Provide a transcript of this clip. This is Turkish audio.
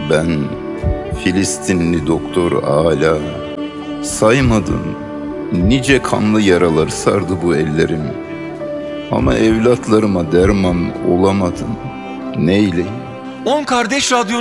Ben Filistinli doktor Ala, saymadım nice kanlı yaralar sardı bu ellerim. Ama evlatlarıma derman olamadım, neyleyim? 10 Kardeş Radyo